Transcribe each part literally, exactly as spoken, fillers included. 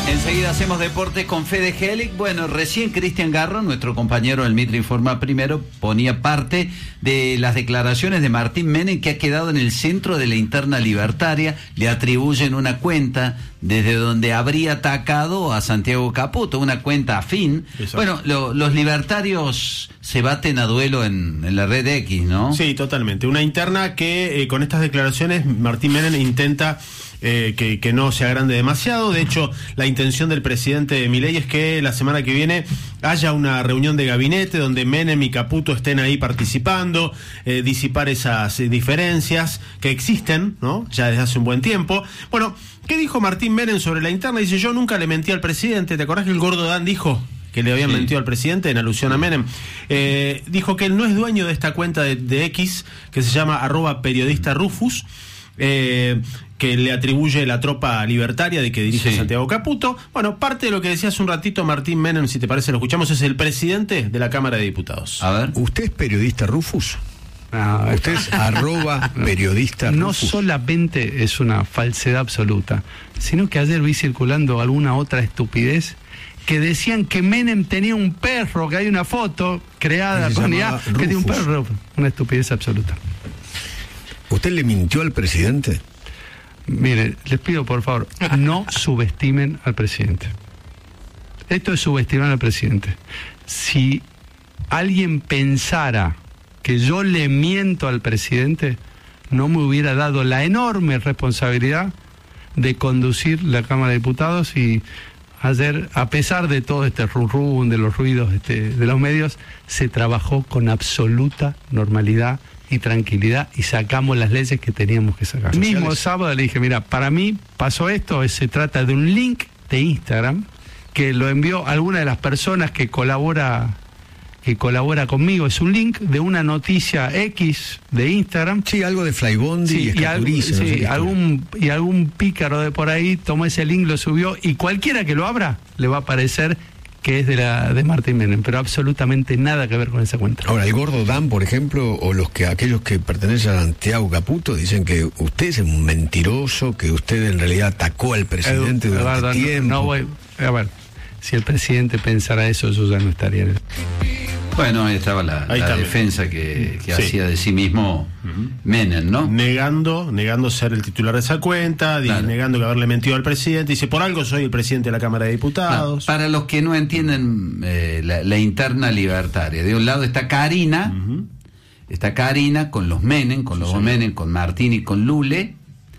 Enseguida hacemos deportes con Fede Helig. Bueno, recién Cristian Garro, nuestro compañero del Mitre Informa Primero, ponía parte de las declaraciones de Martín Menem, que ha quedado en el centro de la interna libertaria. Le atribuyen una cuenta desde donde habría atacado a Santiago Caputo, una cuenta afín. Exacto. Bueno, lo, los libertarios se baten a duelo en, en la red X, ¿no? Sí, totalmente. Una interna que eh, con estas declaraciones Martín Menem intenta Eh, que, que no se agrande demasiado. De hecho, la intención del presidente Milei es que la semana que viene haya una reunión de gabinete donde Menem y Caputo estén ahí participando, eh, disipar esas eh, diferencias que existen, ¿no? Ya desde hace un buen tiempo. Bueno, ¿qué dijo Martín Menem sobre la interna? Dice: yo nunca le mentí al presidente. ¿Te acordás que el gordo Dan dijo que le habían sí. mentido al presidente en alusión a Menem? Eh, dijo que él no es dueño de esta cuenta de, de X que se llama arroba periodista Rufus, eh, que le atribuye la tropa libertaria de que dirige sí. Santiago Caputo. Bueno, parte de lo que decía hace un ratito Martín Menem, si te parece lo escuchamos, es el presidente de la Cámara de Diputados. A ver. ¿Usted es periodista Rufus? No, usted es arroba periodista no Rufus. Solamente es una falsedad absoluta, sino que ayer vi circulando alguna otra estupidez que decían que Menem tenía un perro, que hay una foto creada con I A que tiene un perro. Una estupidez absoluta. ¿Usted le mintió al presidente? Mire, les pido por favor, no subestimen al presidente. Esto es subestimar al presidente. Si alguien pensara que yo le miento al presidente, no me hubiera dado la enorme responsabilidad de conducir la Cámara de Diputados. Y ayer, a pesar de todo este rum rum, de los ruidos este, de los medios, se trabajó con absoluta normalidad y tranquilidad y sacamos las leyes que teníamos que sacar. Sociales. Mismo sábado le dije: mira, para mí pasó esto, se trata de un link de Instagram que lo envió alguna de las personas que colabora que colabora conmigo. Es un link de una noticia X de Instagram. Sí, algo de Flybondi sí, y Escaturice. Sí, no sé algún, y algún pícaro de por ahí tomó ese link, lo subió, y cualquiera que lo abra le va a aparecer que es de la de Martín Menem, pero absolutamente nada que ver con esa cuenta. Ahora, el gordo Dan, por ejemplo, o los que aquellos que pertenecen a Santiago Caputo, dicen que usted es un mentiroso, que usted en realidad atacó al presidente Edu, durante Eduardo, tiempo. No, no voy, a ver, si el presidente pensara eso, yo ya no estaría en el... Bueno, ahí estaba la, ahí la defensa que, que sí. hacía de sí mismo uh-huh. Menem, ¿no? Negando, negando ser el titular de esa cuenta, claro. negando que haberle mentido al presidente. Dice: por algo soy el presidente de la Cámara de Diputados. Claro. Para los que no entienden eh, la, la interna libertaria, de un lado está Karina, uh-huh. está Karina con los Menem, con los sí, Menem, con Martín y con Lule.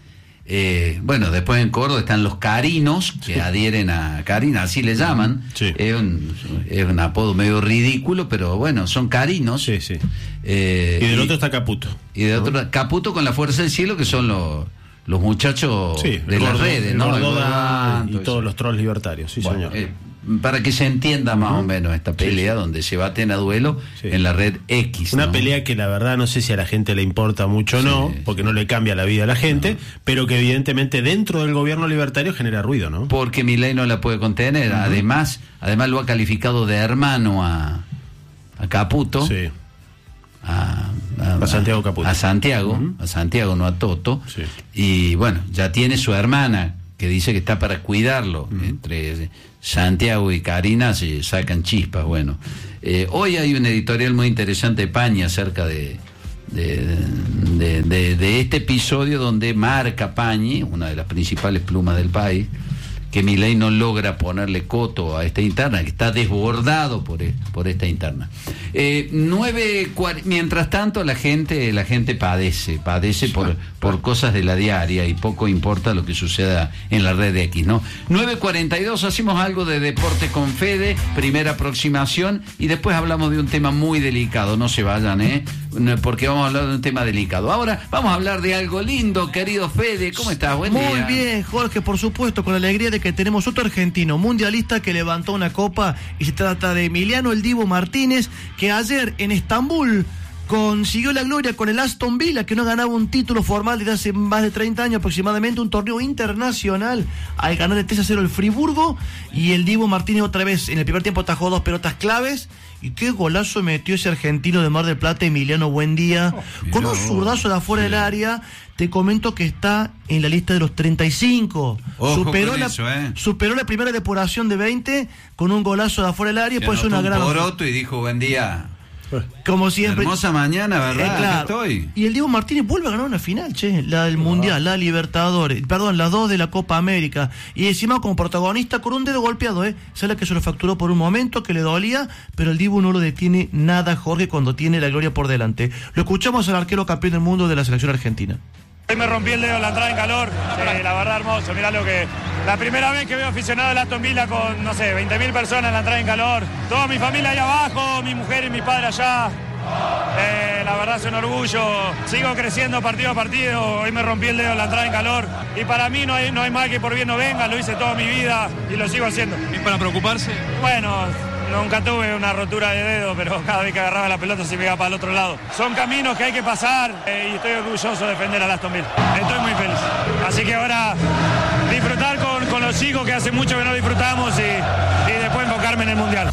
Eh, bueno, después en Córdoba están los carinos que sí. adhieren a Karina, así le llaman. Sí. Es, un, es un apodo medio ridículo, pero bueno, son carinos. Sí, sí. Eh, y del y, otro está Caputo. Y del ¿no? otro Caputo con la Fuerza del Cielo, que son los los muchachos sí, de las redes, ¿no? Gordoda, y todos los trolls libertarios, sí, bueno, señor. Eh, para que se entienda más uh-huh. o menos esta pelea, sí, sí. donde se baten a duelo sí. en la red X. Una ¿no? pelea que la verdad no sé si a la gente le importa mucho o sí, no, porque sí. no le cambia la vida a la gente, no. pero que evidentemente dentro del gobierno libertario genera ruido, ¿no? Porque Milei no la puede contener. Uh-huh. Además, además lo ha calificado de hermano a, a Caputo. Sí. A, a, a Santiago Caputo. A Santiago, uh-huh. a Santiago, no a Toto. Sí. Y bueno, ya tiene su hermana que dice que está para cuidarlo. Uh-huh. Entre Santiago y Karina se sacan chispas. Bueno, eh, hoy hay un editorial muy interesante de Paña acerca de de, de, de de este episodio donde marca Pañi, una de las principales plumas del país, que Milei no logra ponerle coto a esta interna, que está desbordado por, por esta interna. Eh, nueve, mientras tanto la gente la gente padece, padece por, por cosas de la diaria y poco importa lo que suceda en la red X, ¿no? nueve cuarenta y dos, hacemos algo de deporte con Fede, primera aproximación, y después hablamos de un tema muy delicado, no se vayan, ¿eh? Porque vamos a hablar de un tema delicado. Ahora vamos a hablar de algo lindo, querido Fede, ¿cómo estás? Buen día. Muy bien, Jorge, por supuesto, con la alegría de que tenemos otro argentino mundialista que levantó una copa, y se trata de Emiliano el Dibu Martínez, que ayer en Estambul consiguió la gloria con el Aston Villa, que no ganaba un título formal desde hace más de treinta años aproximadamente, un torneo internacional, al ganar de tres a cero el Friburgo, y el Dibu Martínez otra vez en el primer tiempo atajó dos pelotas claves. Y qué golazo metió ese argentino de Mar del Plata, Emiliano Buendía, oh, con un zurdazo de afuera sí. del área. Te comento que está en la lista de los treinta y cinco. Ojo superó, la, eso, eh. superó la primera depuración de veinte con un golazo de afuera del área. Se pues una gran. Poroto y dijo Buendía. Como siempre. Hermosa mañana, ¿verdad? Eh, claro. Estoy. Y el Diego Martínez vuelve a ganar una final, che. La del oh. Mundial, la Libertadores. Perdón, las dos de la Copa América. Y encima como protagonista con un dedo golpeado, ¿eh? Sale que se lo fracturó por un momento, que le dolía, pero el Dibu no lo detiene nada, Jorge, cuando tiene la gloria por delante. Lo escuchamos al arquero campeón del mundo de la selección argentina. Hoy me rompí el dedo en la entrada en calor, eh, la verdad hermoso, mirá lo que... La primera vez que veo aficionado al Aston Villa con, no sé, veinte mil personas en la entrada en calor, toda mi familia ahí abajo, mi mujer y mi padre allá, eh, la verdad es un orgullo, sigo creciendo partido a partido, hoy me rompí el dedo en la entrada en calor y para mí no hay, no hay mal que por bien no venga, lo hice toda mi vida y lo sigo haciendo. ¿Es para preocuparse? Bueno... Nunca tuve una rotura de dedo, pero cada vez que agarraba la pelota se me iba para el otro lado. Son caminos que hay que pasar eh, y estoy orgulloso de defender al Aston Villa. Estoy muy feliz. Así que ahora disfrutar con, con los chicos que hace mucho que no disfrutamos y, y después enfocarme en el Mundial.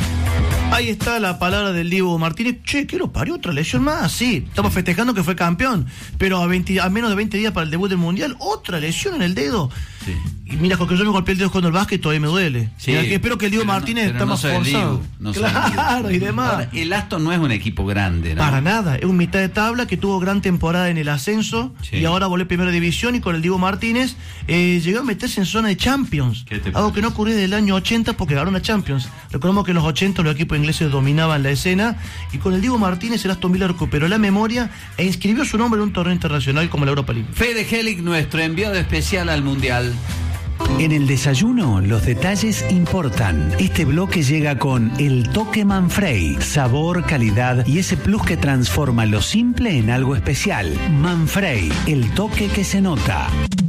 Ahí está la palabra del Dibu Martínez. Che, ¿qué lo parió? ¿Otra lesión más? Sí, estamos festejando que fue campeón, pero a, veinte, a menos de veinte días para el debut del Mundial, otra lesión en el dedo. Sí. Y mira, porque yo me golpeé el dedo jugando el básquet y todavía me duele. Sí, mira, que espero que el Dibu Martínez no, está no más forzado. No claro, y demás. Ahora, el Aston no es un equipo grande, ¿no? Para nada, es un mitad de tabla que tuvo gran temporada en el ascenso sí. y ahora volvió a primera división y con el Dibu Martínez eh, llegó a meterse en zona de Champions. Algo que no ocurrió desde el año ochenta porque ganaron a Champions. Recordemos que en los ochenta los equipos ingleses dominaban la escena y con el Dibu Martínez el Aston Villa recuperó la memoria e inscribió su nombre en un torneo internacional como la Europa League. Fede Helig, nuestro enviado especial al Mundial. En el desayuno, los detalles importan. Este bloque llega con el toque Manfrey. Sabor, calidad y ese plus que transforma lo simple en algo especial. Manfrey, el toque que se nota.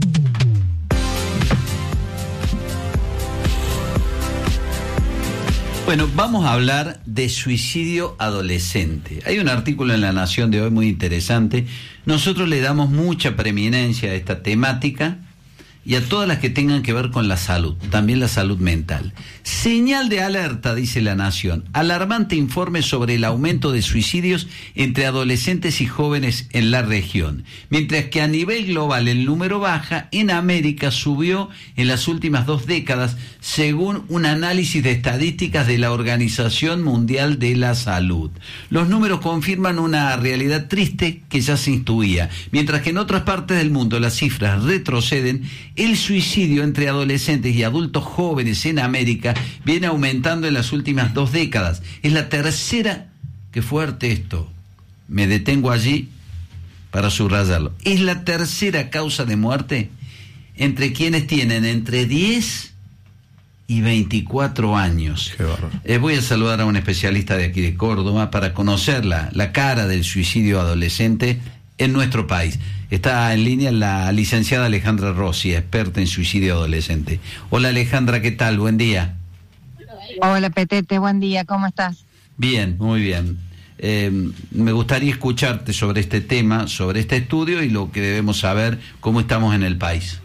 Bueno, vamos a hablar de suicidio adolescente. Hay un artículo en La Nación de hoy muy interesante. Nosotros le damos mucha preeminencia a esta temática y a todas las que tengan que ver con la salud, también la salud mental. Señal de alerta, dice La Nación. Alarmante informe sobre el aumento de suicidios entre adolescentes y jóvenes en la región. Mientras que a nivel global el número baja, en América subió en las últimas dos décadas, según un análisis de estadísticas de la Organización Mundial de la Salud. Los números confirman una realidad triste que ya se intuía. Mientras que en otras partes del mundo las cifras retroceden, el suicidio entre adolescentes y adultos jóvenes en América viene aumentando en las últimas dos décadas. Es la tercera, qué fuerte esto, me detengo allí para subrayarlo, es la tercera causa de muerte entre quienes tienen entre diez y veinticuatro años. Qué bárbaro. Eh, voy a saludar a un especialista de aquí de Córdoba para conocer la, la cara del suicidio adolescente en nuestro país. Está en línea la licenciada Alejandra Rossi, experta en suicidio adolescente. Hola Alejandra, ¿qué tal? Buen día. Hola Petete, buen día, ¿cómo estás? Bien, muy bien. Eh, me gustaría escucharte sobre este tema, sobre este estudio y lo que debemos saber, cómo estamos en el país.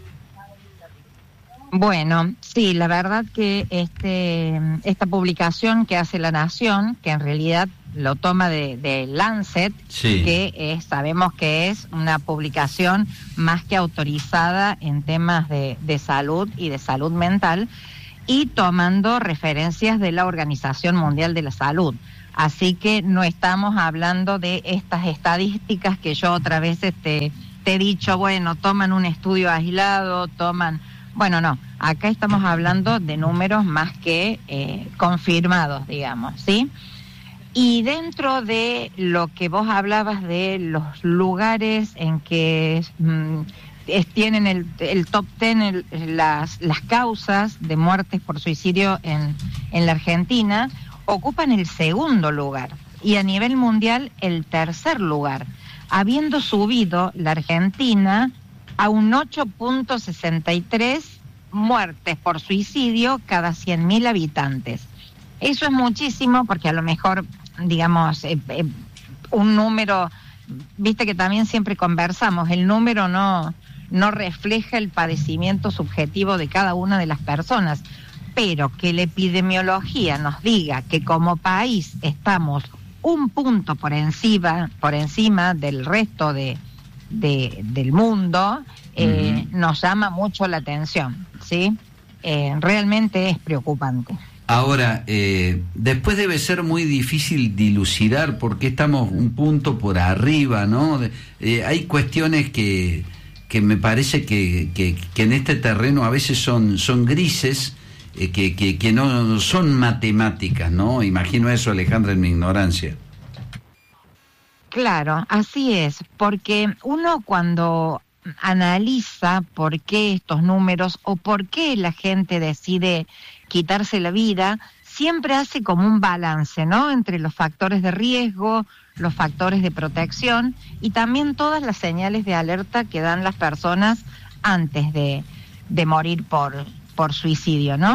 Bueno, sí, la verdad que este esta publicación que hace La Nación, que en realidad lo toma de, de Lancet, sí. que es, sabemos que es una publicación más que autorizada en temas de, de salud y de salud mental, y tomando referencias de la Organización Mundial de la Salud. Así que no estamos hablando de estas estadísticas que yo otra vez te, te he dicho, bueno, toman un estudio aislado, toman... Bueno, no, acá estamos hablando de números más que eh, confirmados, digamos, ¿sí? Y dentro de lo que vos hablabas de los lugares en que mmm, es, tienen el, el top ten, el, las, las causas de muertes por suicidio en, en la Argentina, ocupan el segundo lugar y a nivel mundial el tercer lugar, habiendo subido la Argentina a un ocho punto sesenta y tres muertes por suicidio cada cien mil habitantes. Eso es muchísimo porque a lo mejor, digamos, eh, eh, un número, viste que también siempre conversamos, el número no, no refleja el padecimiento subjetivo de cada una de las personas, pero que la epidemiología nos diga que como país estamos un punto por encima, por encima del resto de, de del mundo, eh, uh-huh. nos llama mucho la atención, ¿sí? Eh, realmente es preocupante. Ahora, eh, después debe ser muy difícil dilucidar por qué estamos un punto por arriba, ¿no? De, eh, hay cuestiones que, que me parece que, que, que en este terreno a veces son, son grises, eh, que, que, que no son matemáticas, ¿no? Imagino eso, Alejandra, en mi ignorancia. Claro, así es, porque uno cuando analiza por qué estos números o por qué la gente decide quitarse la vida, siempre hace como un balance, ¿no? Entre los factores de riesgo, los factores de protección y también todas las señales de alerta que dan las personas antes de, de morir por, por suicidio, ¿no?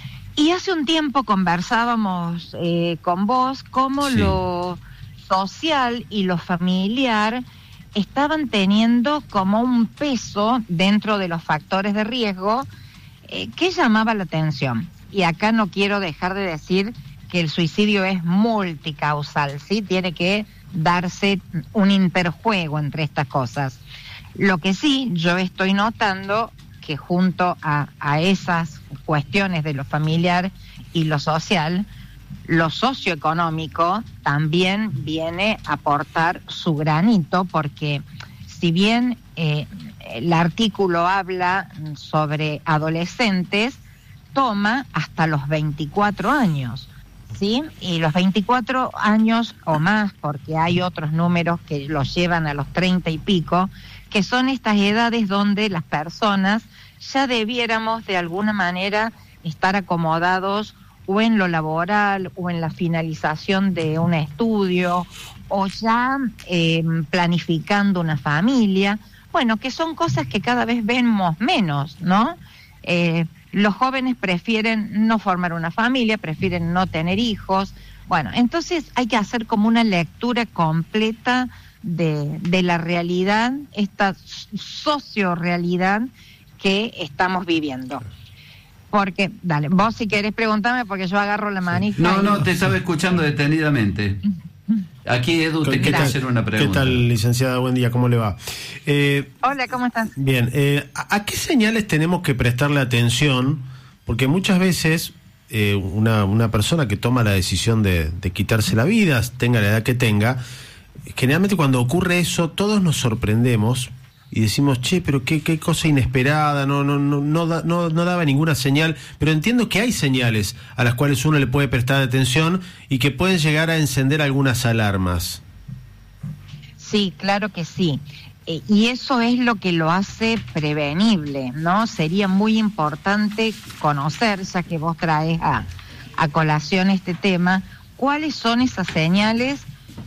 Y hace un tiempo conversábamos eh, con vos cómo sí. lo social y lo familiar estaban teniendo como un peso dentro de los factores de riesgo eh, que llamaba la atención. Y acá no quiero dejar de decir que el suicidio es multicausal, ¿sí? Tiene que darse un interjuego entre estas cosas. Lo que sí, yo estoy notando que junto a, a esas cuestiones de lo familiar y lo social, lo socioeconómico también viene a aportar su granito, porque si bien eh, el artículo habla sobre adolescentes, toma hasta los veinticuatro años, ¿sí? Y los veinticuatro años o más, porque hay otros números que los llevan a los treinta y pico, que son estas edades donde las personas ya debiéramos de alguna manera estar acomodados o en lo laboral o en la finalización de un estudio o ya eh, planificando una familia, bueno, que son cosas que cada vez vemos menos, ¿no? Eh, los jóvenes prefieren no formar una familia, prefieren no tener hijos, bueno, entonces hay que hacer como una lectura completa de, de la realidad, esta socio-realidad que estamos viviendo. Porque, dale, vos si querés preguntarme, porque yo agarro la manija. No, y... no, te estaba escuchando detenidamente. Aquí Edu te quiere hacer una pregunta. ¿Qué tal, licenciada? Buen día, ¿cómo le va? Eh, Hola, ¿cómo estás? Bien, eh, ¿a, ¿a qué señales tenemos que prestarle atención? Porque muchas veces eh, una, una persona que toma la decisión de, de quitarse la vida, tenga la edad que tenga, generalmente cuando ocurre eso, todos nos sorprendemos y decimos, che, pero qué, qué cosa inesperada, no, no, no, no, da, no, no daba ninguna señal, pero entiendo que hay señales a las cuales uno le puede prestar atención y que pueden llegar a encender algunas alarmas. Sí, claro que sí. Eh, y eso es lo que lo hace prevenible, ¿no? Sería muy importante conocer, ya que vos traes a, a colación este tema, cuáles son esas señales,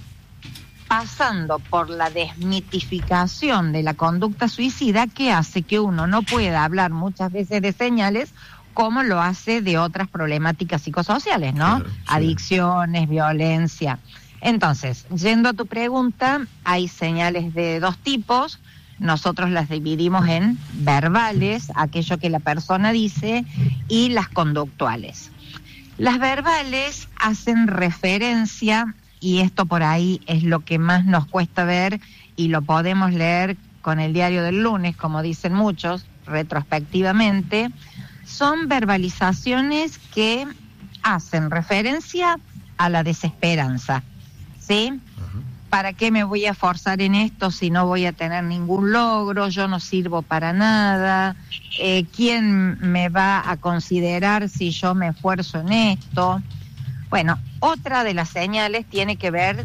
pasando por la desmitificación de la conducta suicida, que hace que uno no pueda hablar muchas veces de señales como lo hace de otras problemáticas psicosociales, ¿no? Claro, sí. Adicciones, violencia. Entonces, yendo a tu pregunta, hay señales de dos tipos. Nosotros las dividimos en verbales, aquello que la persona dice, y las conductuales. Las verbales hacen referencia, y esto por ahí es lo que más nos cuesta ver y lo podemos leer con el diario del lunes, como dicen muchos, retrospectivamente, son verbalizaciones que hacen referencia a la desesperanza, ¿sí? Uh-huh. ¿Para qué me voy a forzar en esto si no voy a tener ningún logro? Yo no sirvo para nada. Eh, ¿Quién me va a considerar si yo me esfuerzo en esto? Bueno, otra de las señales tiene que ver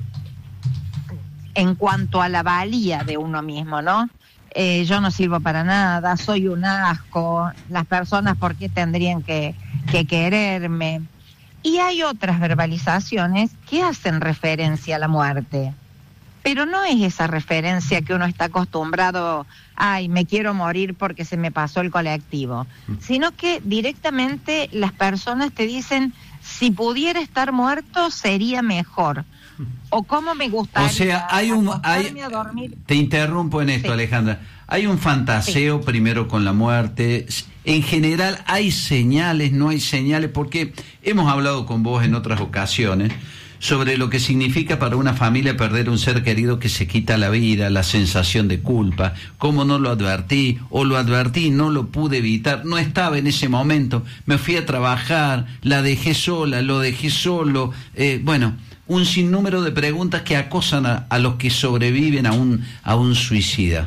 en cuanto a la valía de uno mismo, ¿no? Eh, yo no sirvo para nada, soy un asco, las personas ¿por qué tendrían que, que quererme? Y hay otras verbalizaciones que hacen referencia a la muerte, pero no es esa referencia que uno está acostumbrado, ay, me quiero morir porque se me pasó el colectivo, sino que directamente las personas te dicen, si pudiera estar muerto sería mejor, o cómo me gustaría. O sea, hay un... Hay, te interrumpo en esto, sí. Alejandra. Hay un fantaseo sí. primero con la muerte. En general, ¿hay señales, no hay señales? Porque hemos hablado con vos en otras ocasiones sobre lo que significa para una familia perder un ser querido que se quita la vida, la sensación de culpa, cómo no lo advertí, o lo advertí, no lo pude evitar, no estaba en ese momento, me fui a trabajar, la dejé sola, lo dejé solo, eh, bueno, un sinnúmero de preguntas que acosan a, a los que sobreviven a un, a un suicida.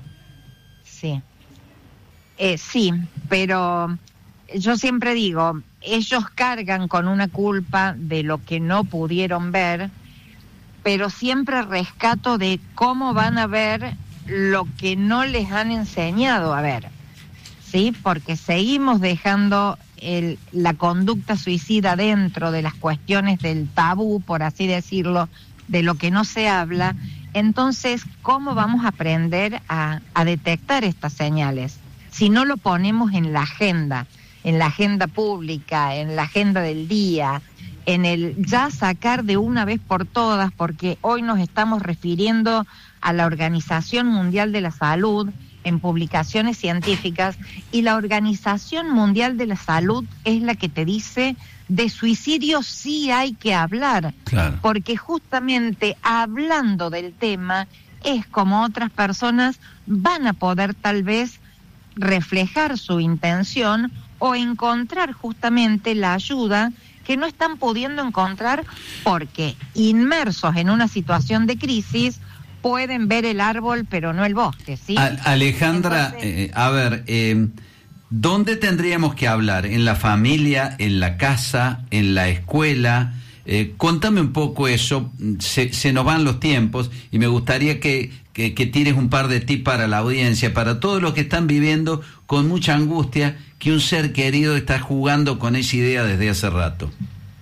Sí, eh, sí, pero yo siempre digo, ellos cargan con una culpa de lo que no pudieron ver, pero siempre rescato de cómo van a ver lo que no les han enseñado a ver, ¿sí? Porque seguimos dejando el, la conducta suicida dentro de las cuestiones del tabú, por así decirlo, de lo que no se habla. Entonces, ¿cómo vamos a aprender a, a detectar estas señales si no lo ponemos en la agenda? En la agenda pública, en la agenda del día, en el ya sacar de una vez por todas, porque hoy nos estamos refiriendo a la Organización Mundial de la Salud en publicaciones científicas, y la Organización Mundial de la Salud es la que te dice de suicidio sí hay que hablar, claro. Porque justamente hablando del tema es como otras personas van a poder tal vez reflejar su intención o encontrar justamente la ayuda que no están pudiendo encontrar porque inmersos en una situación de crisis pueden ver el árbol pero no el bosque, ¿sí? Alejandra, Entonces, eh, a ver, eh, ¿dónde tendríamos que hablar? ¿En la familia, en la casa, en la escuela? Eh, contame un poco eso, se, se nos van los tiempos y me gustaría que, que, que tires un par de tips para la audiencia, para todos los que están viviendo con mucha angustia que un ser querido está jugando con esa idea desde hace rato.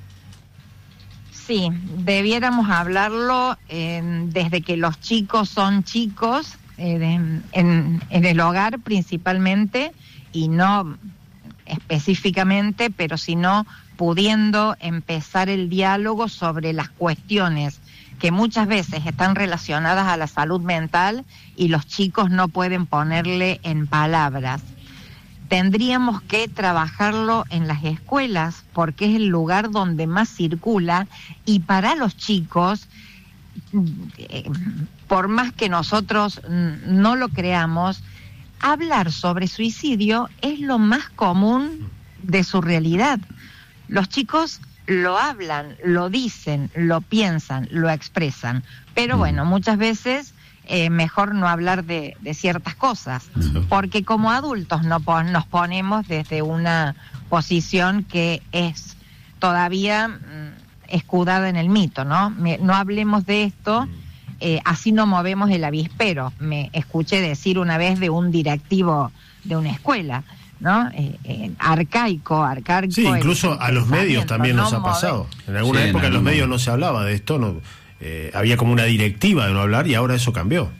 Sí, debiéramos hablarlo eh, desde que los chicos son chicos, eh, de, en, en el hogar principalmente, y no específicamente, pero sino pudiendo empezar el diálogo sobre las cuestiones que muchas veces están relacionadas a la salud mental y los chicos no pueden ponerle en palabras. Tendríamos que trabajarlo en las escuelas porque es el lugar donde más circula, y para los chicos, eh, por más que nosotros no lo creamos, hablar sobre suicidio es lo más común de su realidad. Los chicos lo hablan, lo dicen, lo piensan, lo expresan, pero bueno, muchas veces eh, mejor no hablar de, de ciertas cosas, porque como adultos no pon, nos ponemos desde una posición que es todavía mm, escudada en el mito, ¿no? Me, no hablemos de esto, eh, así no movemos el avispero. Me escuché decir una vez de un directivo de una escuela, ¿no? Eh, eh, arcaico, arcaico. Sí, incluso a los medios también nos ha pasado. En alguna sí, época en los medios no se hablaba de esto, no, eh, había como una directiva de no hablar y ahora eso cambió.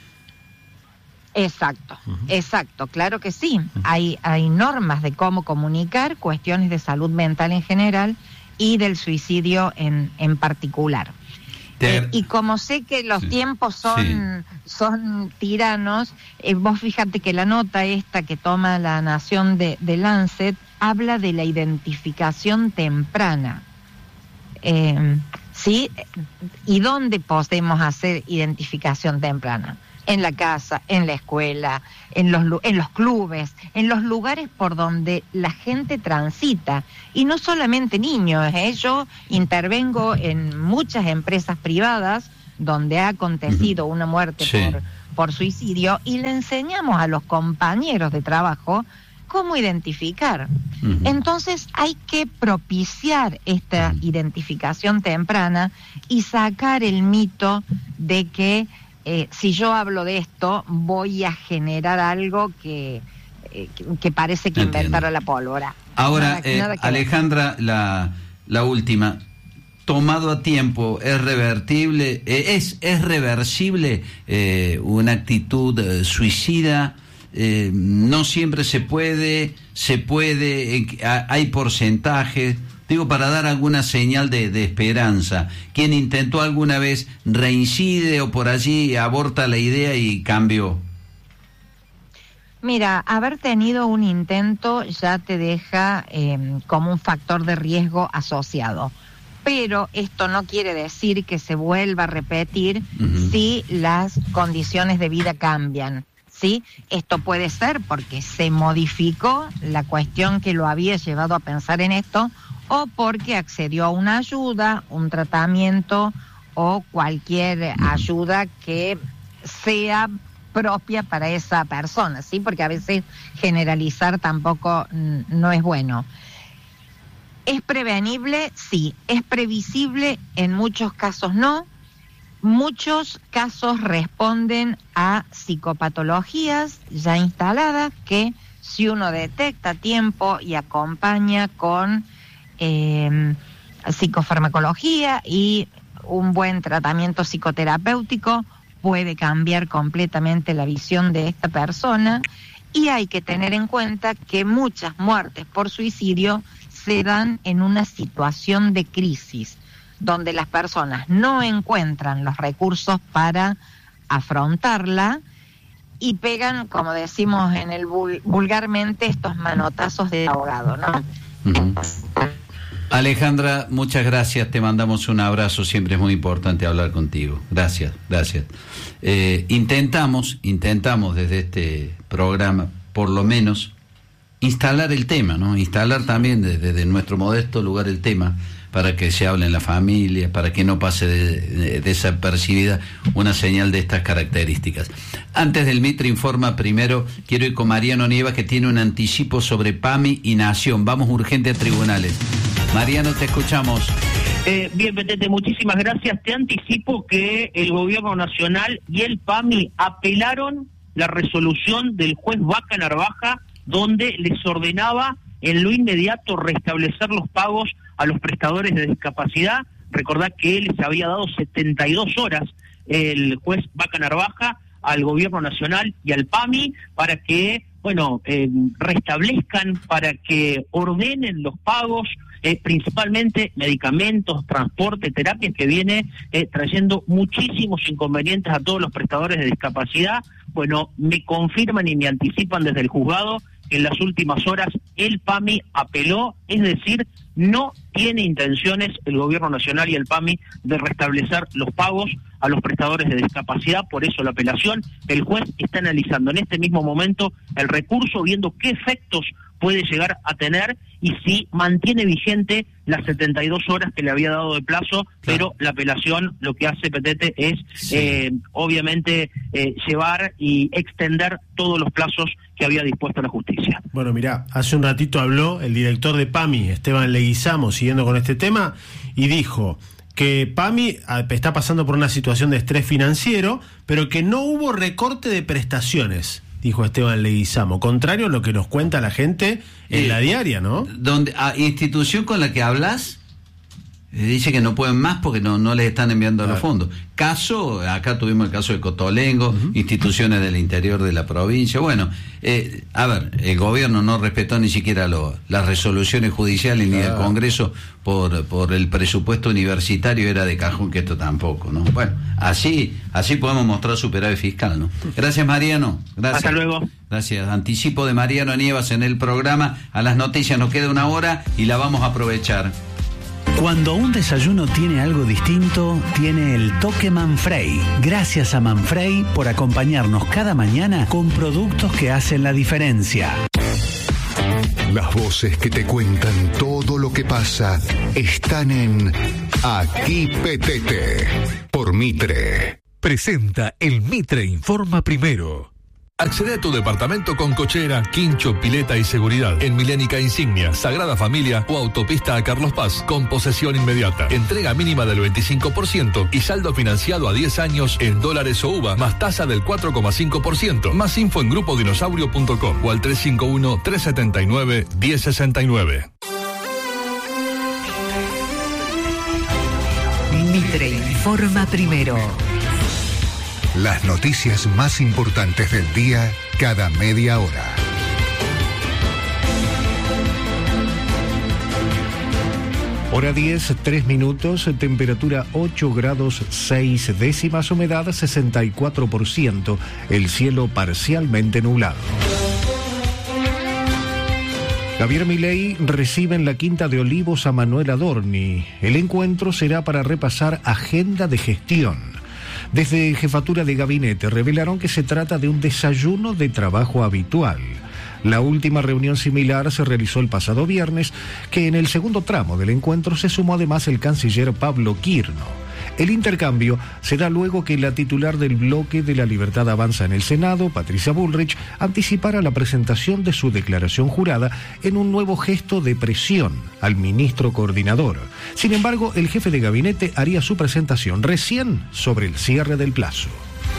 Exacto, uh-huh. exacto, claro que sí. Uh-huh. Hay, hay normas de cómo comunicar cuestiones de salud mental en general y del suicidio en, en particular. Eh, y como sé que los sí, tiempos son, sí. son tiranos, eh, vos fíjate que la nota esta que toma La Nación de, de Lancet habla de la identificación temprana. Eh, ¿sí? ¿Y dónde podemos hacer identificación temprana? En la casa, en la escuela, en los, en los clubes, en los lugares por donde la gente transita. Y no solamente niños, ¿eh? Yo intervengo en muchas empresas privadas donde ha acontecido una muerte sí. por, por suicidio y le enseñamos a los compañeros de trabajo cómo identificar. Uh-huh. Entonces hay que propiciar esta uh-huh. identificación temprana y sacar el mito de que Eh, si yo hablo de esto, voy a generar algo que, eh, que, que parece que Entiendo. inventara la pólvora. Ahora, nada, eh, nada Alejandra, la, la última. Tomado a tiempo, ¿es revertible? Eh, ¿Es, es reversible eh, una actitud eh, suicida? Eh, no siempre se puede, se puede, eh, hay porcentajes. Digo, para dar alguna señal de, de esperanza. ¿Quién intentó alguna vez reincide o por allí aborta la idea y cambió? Mira, haber tenido un intento ya te deja eh, como un factor de riesgo asociado. Pero esto no quiere decir que se vuelva a repetir uh-huh. si las condiciones de vida cambian, ¿sí? Esto puede ser porque se modificó la cuestión que lo había llevado a pensar en esto, o porque accedió a una ayuda, un tratamiento o cualquier ayuda que sea propia para esa persona, ¿sí? Porque a veces generalizar tampoco mm, no es bueno. ¿Es prevenible? Sí. ¿Es previsible? En muchos casos no. Muchos casos responden a psicopatologías ya instaladas que si uno detecta a tiempo y acompaña con eh, psicofarmacología y un buen tratamiento psicoterapéutico, puede cambiar completamente la visión de esta persona. Y hay que tener en cuenta que muchas muertes por suicidio se dan en una situación de crisis, donde las personas no encuentran los recursos para afrontarla y pegan, como decimos en el vul- vulgarmente, estos manotazos de ahogado, ¿no? Uh-huh. Alejandra, muchas gracias, te mandamos un abrazo, siempre es muy importante hablar contigo. Gracias, gracias. Eh, intentamos, intentamos desde este programa, por lo menos, instalar el tema, ¿no? Instalar también desde, desde nuestro modesto lugar el tema, para que se hable en la familia, para que no pase de, de, desapercibida una señal de estas características. Antes del Mitre Informa, primero quiero ir con Mariano Nievas, que tiene un anticipo sobre PAMI y Nación. Vamos urgente a tribunales. Mariano, te escuchamos. Eh, bien, Petete, muchísimas gracias. Te anticipo que el Gobierno Nacional y el PAMI apelaron la resolución del juez Vaca Narvaja, donde les ordenaba en lo inmediato restablecer los pagos a los prestadores de discapacidad. Recordad que les había dado setenta y dos horas el juez Vaca Narvaja al Gobierno Nacional y al PAMI para que, bueno, eh, restablezcan, para que ordenen los pagos, eh, principalmente medicamentos, transporte, terapias, que viene eh, trayendo muchísimos inconvenientes a todos los prestadores de discapacidad. Bueno, me confirman y me anticipan desde el juzgado que en las últimas horas el PAMI apeló, es decir, no tiene intenciones el Gobierno Nacional y el PAMI de restablecer los pagos a los prestadores de discapacidad, por eso la apelación. El juez está analizando en este mismo momento el recurso, viendo qué efectos puede llegar a tener y si mantiene vigente las setenta y dos horas que le había dado de plazo, claro. Pero la apelación lo que hace, Petete, es sí. eh, obviamente eh, llevar y extender todos los plazos que había dispuesto la justicia. Bueno, mirá, hace un ratito habló el director de PAMI, Esteban Leguizamo, siguiendo con este tema, y dijo que PAMI está pasando por una situación de estrés financiero, pero que no hubo recorte de prestaciones, dijo Esteban Leguizamo, contrario a lo que nos cuenta la gente en eh, la diaria, ¿no? Donde a institución con la que hablas eh, dice que no pueden más porque no, no les están enviando claro. los fondos. Caso, acá tuvimos el caso de Cotolengo, uh-huh. instituciones del interior de la provincia. Bueno, eh, a ver, el gobierno no respetó ni siquiera lo, las resoluciones judiciales claro. ni del Congreso por, por el presupuesto universitario, era de cajón que esto tampoco, ¿no? Bueno, así, así podemos mostrar superávit fiscal, ¿no? Gracias, Mariano. Gracias. Hasta luego. Gracias. Anticipo de Mariano Nievas en el programa. A las noticias nos queda una hora y la vamos a aprovechar. Cuando un desayuno tiene algo distinto, tiene el toque Manfrey. Gracias a Manfrey por acompañarnos cada mañana con productos que hacen la diferencia. Las voces que te cuentan todo lo que pasa están en Aquí Petete, por Mitre. Presenta el Mitre Informa Primero. Accede a tu departamento con cochera, quincho, pileta y seguridad en Milénica Insignia, Sagrada Familia o Autopista a Carlos Paz, con posesión inmediata. Entrega mínima del veinticinco por ciento y saldo financiado a diez años en dólares o U V A, más tasa del cuatro coma cinco por ciento. Más info en grupo dinosaurio punto com o al tres cinco uno, tres siete nueve, uno cero seis nueve. Mitre Informa Primero. Las noticias más importantes del día cada media hora. Hora diez, tres minutos, temperatura ocho grados seis décimas, humedad sesenta y cuatro por ciento, el cielo parcialmente nublado. Javier Milei recibe en la Quinta de Olivos a Manuel Adorni. El encuentro será para repasar agenda de gestión. Desde Jefatura de Gabinete revelaron que se trata de un desayuno de trabajo habitual. La última reunión similar se realizó el pasado viernes, que en el segundo tramo del encuentro se sumó además el canciller Pablo Quirno. El intercambio se da luego que la titular del bloque de La Libertad Avanza en el Senado, Patricia Bullrich, anticipara la presentación de su declaración jurada en un nuevo gesto de presión al ministro coordinador. Sin embargo, el jefe de gabinete haría su presentación recién sobre el cierre del plazo.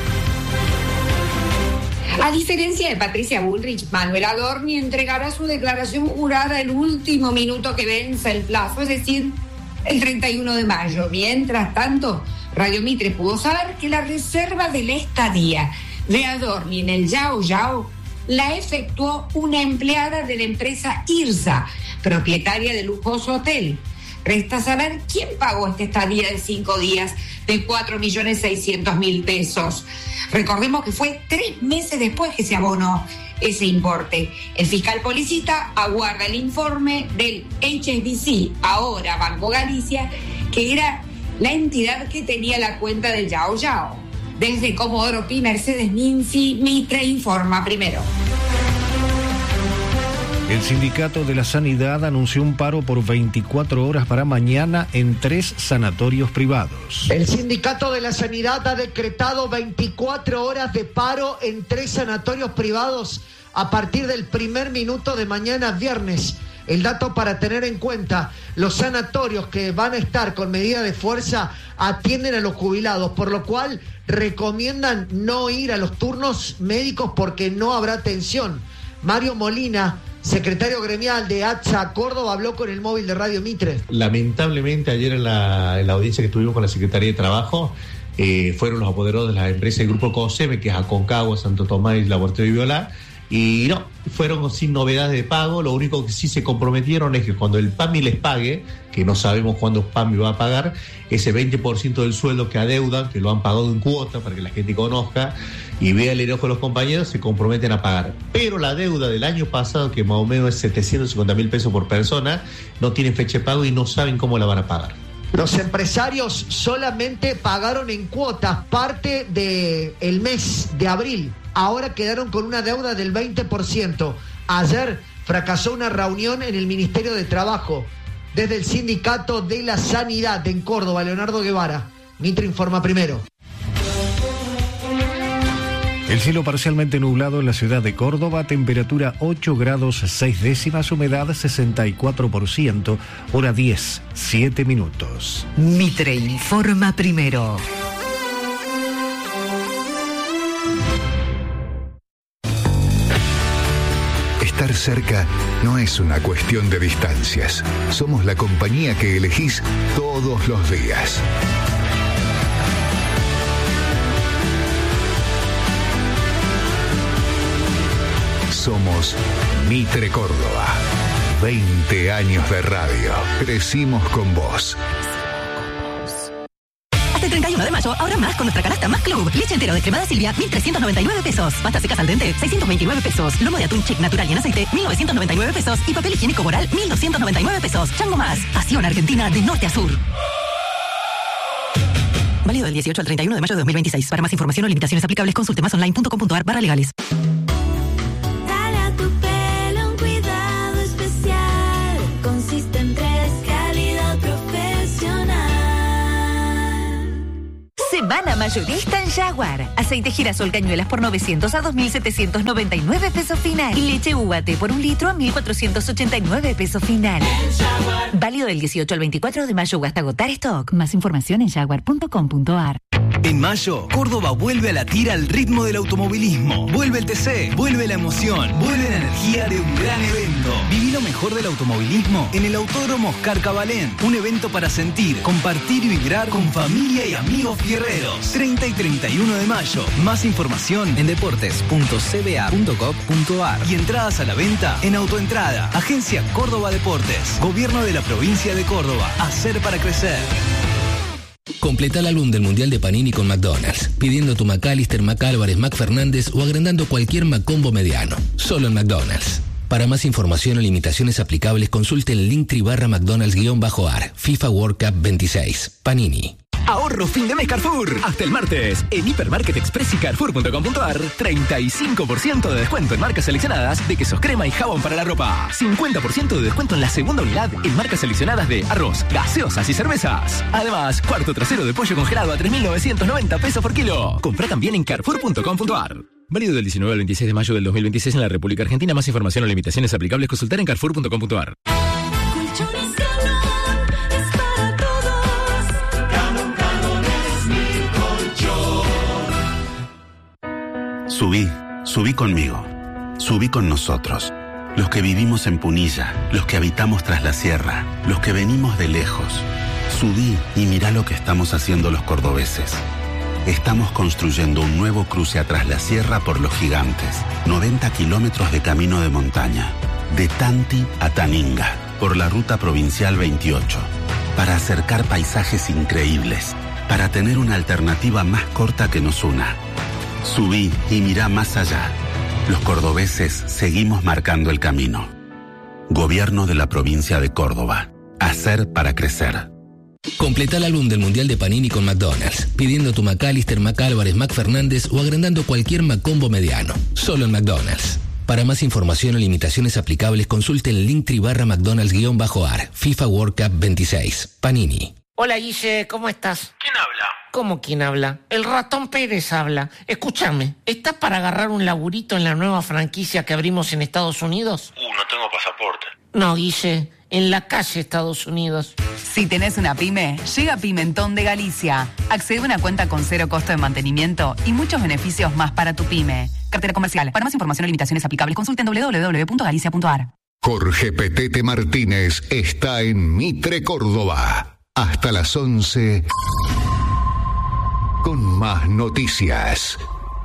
A diferencia de Patricia Bullrich, Manuel Adorni entregará su declaración jurada el último minuto que vence el plazo, es decir, el treinta y uno de mayo. Mientras tanto, Radio Mitre pudo saber que la reserva de la estadía de Adorni en el Yao Yao la efectuó una empleada de la empresa IRSA, propietaria del lujoso hotel. Resta saber quién pagó esta estadía de cinco días de cuatro millones seiscientos mil pesos. Recordemos que fue tres meses después que se abonó ese importe. El fiscal Policita aguarda el informe del H S B C, ahora Banco Galicia, que era la entidad que tenía la cuenta del Yao Yao. Desde Comodoro Pi, Mercedes Ninzi, Mitre informa primero. El Sindicato de la Sanidad anunció un paro por veinticuatro horas para mañana en tres sanatorios privados. El Sindicato de la Sanidad ha decretado veinticuatro horas de paro en tres sanatorios privados a partir del primer minuto de mañana viernes. El dato para tener en cuenta: los sanatorios que van a estar con medida de fuerza atienden a los jubilados, por lo cual recomiendan no ir a los turnos médicos porque no habrá atención. Mario Molina, secretario gremial de A T S A Córdoba, habló con el móvil de Radio Mitre. Lamentablemente ayer en la, en la audiencia que tuvimos con la Secretaría de Trabajo eh, fueron los apoderados de las empresas del Grupo COSEME, que es Aconcagua, Santo Tomás y Laboratorio de Violá, y no, fueron sin novedades de pago. Lo único que sí se comprometieron es que cuando el PAMI les pague, que no sabemos cuándo PAMI va a pagar, ese veinte por ciento del sueldo que adeudan, que lo han pagado en cuota para que la gente conozca y vea el enojo de los compañeros, se comprometen a pagar. Pero la deuda del año pasado, que más o menos es setecientos cincuenta mil pesos por persona, no tienen fecha de pago y no saben cómo la van a pagar. Los empresarios solamente pagaron en cuotas parte del mes de abril. Ahora quedaron con una deuda del veinte por ciento. Ayer fracasó una reunión en el Ministerio de Trabajo. Desde el Sindicato de la Sanidad en Córdoba, Leonardo Guevara. Mitre informa primero. El cielo parcialmente nublado en la ciudad de Córdoba, temperatura ocho grados seis décimas, humedad sesenta y cuatro por ciento, hora diez, siete minutos. Mitre informa primero. Estar cerca no es una cuestión de distancias. Somos la compañía que elegís todos los días. Somos Mitre Córdoba. veinte años de radio. Crecimos con vos. Hasta el treinta y uno de mayo, ahora más con nuestra canasta Más Club. Leche entero descremada Silvia, mil trescientos noventa y nueve pesos. Pasta secas al dente, seiscientos veintinueve pesos. Lomo de atún chick natural y en aceite, mil novecientos noventa y nueve pesos. Y papel higiénico Boral, mil doscientos noventa y nueve pesos. Chango Más. Pasión Argentina de norte a sur. Válido del dieciocho al treinta y uno de mayo de dos mil veintiséis. Para más información o limitaciones aplicables, consulte masonline punto com punto a r barra legales. Semana mayorista en Jaguar. Aceite girasol cañuelas por novecientos a dos mil setecientos noventa y nueve pesos final. Y leche U A T por un litro a mil cuatrocientos ochenta y nueve pesos final. Válido del dieciocho al veinticuatro de mayo hasta agotar stock. Más información en jaguar punto com punto a r. En mayo, Córdoba vuelve a latir al ritmo del automovilismo. Vuelve el T C, vuelve la emoción, vuelve la energía de un gran evento. Viví lo mejor del automovilismo en el Autódromo Oscar Cabalén. Un evento para sentir, compartir y vibrar con familia y amigos fierreros. treinta y treinta y uno de mayo. Más información en deportes punto c b a punto gov punto a r y entradas a la venta en Autoentrada. Agencia Córdoba Deportes. Gobierno de la provincia de Córdoba. Hacer para crecer. Completa el álbum del Mundial de Panini con McDonald's, pidiendo tu McAllister, McAlvarez, McFernández o agrandando cualquier McCombo mediano. Solo en McDonald's. Para más información o limitaciones aplicables, consulte el Linktree barra McDonald's-A R, FIFA World Cup veintiséis. Panini. Ahorro fin de mes Carrefour. Hasta el martes. En Hipermarket Express y Carrefour punto com punto a r, treinta y cinco por ciento de descuento en marcas seleccionadas de quesos crema y jabón para la ropa. cincuenta por ciento de descuento en la segunda unidad en marcas seleccionadas de arroz, gaseosas y cervezas. Además, cuarto trasero de pollo congelado a tres mil novecientos noventa pesos por kilo. Comprá también en Carrefour punto com punto a r. Válido del diecinueve al veintiséis de mayo del dos mil veintiséis en la República Argentina. Más información o limitaciones aplicables consultar en Carrefour punto com punto a r. Subí, subí conmigo, subí con nosotros, los que vivimos en Punilla, los que habitamos tras la sierra, los que venimos de lejos. Subí y mirá lo que estamos haciendo los cordobeses. Estamos construyendo un nuevo cruce a Tras la Sierra por Los Gigantes, noventa kilómetros de camino de montaña, de Tanti a Taninga, por la ruta provincial veintiocho, para acercar paisajes increíbles, para tener una alternativa más corta que nos una. Subí y mirá más allá. Los cordobeses seguimos marcando el camino. Gobierno de la provincia de Córdoba. Hacer para crecer. Completa el álbum del Mundial de Panini con McDonald's, pidiendo tu McAllister, McAlvarez, McFernández o agrandando cualquier McCombo mediano. Solo en McDonald's. Para más información o limitaciones aplicables, consulte el Linktree barra McDonald's-A R, FIFA World Cup veintiséis. Panini. Hola Guille, ¿cómo estás? ¿Quién habla? ¿Cómo quién habla? El ratón Pérez habla. Escúchame, ¿estás para agarrar un laburito en la nueva franquicia que abrimos en Estados Unidos? Uh, no tengo pasaporte. No, Guille, en la calle Estados Unidos. Si tenés una pyme, llega Pimentón de Galicia. Accede a una cuenta con cero costo de mantenimiento y muchos beneficios más para tu pyme. Cartera comercial. Para más información o limitaciones aplicables, consulten doble u doble u doble u punto galicia punto a r. Jorge Petete Martínez está en Mitre, Córdoba. Hasta las once. Con más noticias.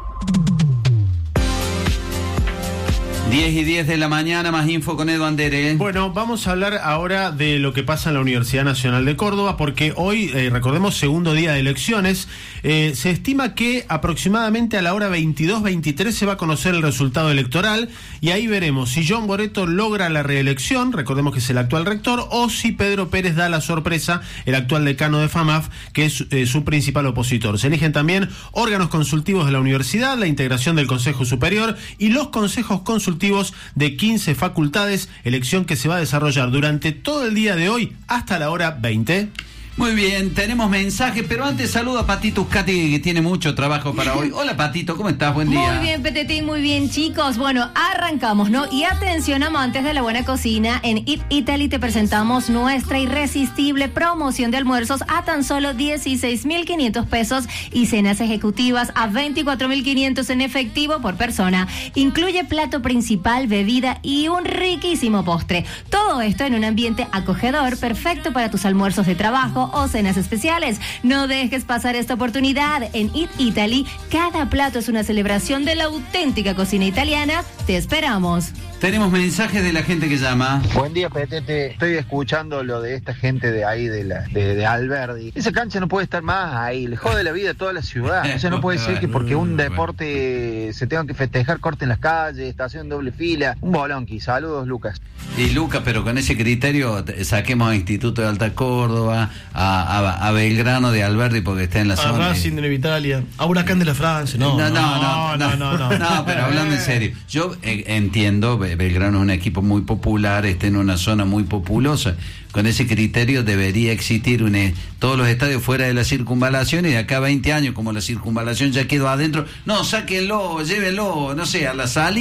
diez y diez de la mañana, más info con Edu Andere. Bueno, vamos a hablar ahora de lo que pasa en la Universidad Nacional de Córdoba, porque hoy, eh, recordemos, segundo día de elecciones. Eh, se estima que aproximadamente a la hora veintidós veintitrés se va a conocer el resultado electoral y ahí veremos si John Boretto logra la reelección, recordemos que es el actual rector, o si Pedro Pérez da la sorpresa, el actual decano de FAMAF, que es eh, su principal opositor. Se eligen también órganos consultivos de la universidad, la integración del Consejo Superior y los consejos consultivos de quince facultades, elección que se va a desarrollar durante todo el día de hoy hasta la hora veinte. Muy bien, tenemos mensajes, pero antes saludo a Patito Uscati, que tiene mucho trabajo para hoy. Hola Patito, ¿cómo estás? Buen día. Muy bien, P T T, muy bien, chicos. Bueno, arrancamos, ¿no? Y atención, amantes de la buena cocina, en Eat Italy te presentamos nuestra irresistible promoción de almuerzos a tan solo dieciséis mil quinientos pesos y cenas ejecutivas a veinticuatro mil quinientos en efectivo por persona. Incluye plato principal, bebida y un riquísimo postre. Todo esto en un ambiente acogedor, perfecto para tus almuerzos de trabajo o cenas especiales. No dejes pasar esta oportunidad. En Eat Italy, cada plato es una celebración de la auténtica cocina italiana. Te esperamos. Tenemos mensajes de la gente que llama. Buen día, Petete. Estoy escuchando lo de esta gente de ahí, de la de, de Alberdi. Esa cancha no puede estar más ahí. Le jode la vida a toda la ciudad. O sea, no puede ser que porque un deporte se tenga que festejar, corten las calles, estación doble fila. Un bolonqui. Saludos, Lucas. Y Lucas, pero con ese criterio saquemos a Instituto de Alta Córdoba, a, a, a Belgrano de Alberdi porque está en la a zona. A Racing de Italia, a Huracán de la Francia. No, no, no, no, no, no, no, no, no pero hablando en serio. Yo eh, entiendo, Belgrano es un equipo muy popular, está en una zona muy populosa. Con ese criterio debería existir un, todos los estadios fuera de la circunvalación y de acá a veinte años, como la circunvalación ya quedó adentro, no, sáquenlo, llévenlo, no sé, a la salida.